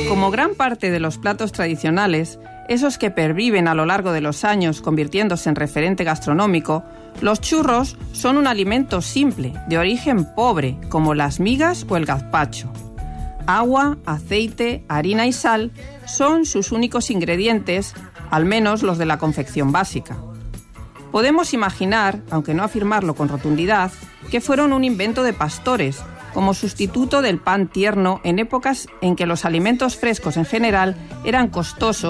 Como gran parte de los platos tradicionales, esos que perviven a lo largo de los años convirtiéndose en referente gastronómico, los churros son un alimento simple, de origen pobre, como las migas o el gazpacho. Agua, aceite, harina y sal son sus únicos ingredientes, al menos los de la confección básica. Podemos imaginar, aunque no afirmarlo con rotundidad, que fueron un invento de pastores, como sustituto del pan tierno en épocas en que los alimentos frescos en general eran costosos